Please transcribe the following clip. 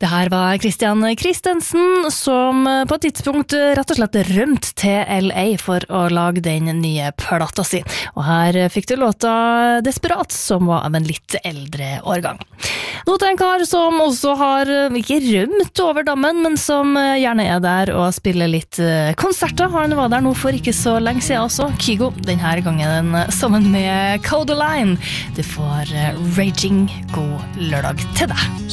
Det her var Christian Christensen, som på et tidspunkt rett og slett rømt til LA for å lage den nye plata si. Og her fikk du låta Desperat, som var av en litt eldre årgang. Nå til en kar som også har ikke rømt over dammen, men som gjerne er der og spiller litt konserter. Han var der nå for ikke så lenge siden også. Kygo, denne gangen sammen med Codaline. Du får Raging. God lørdag til deg.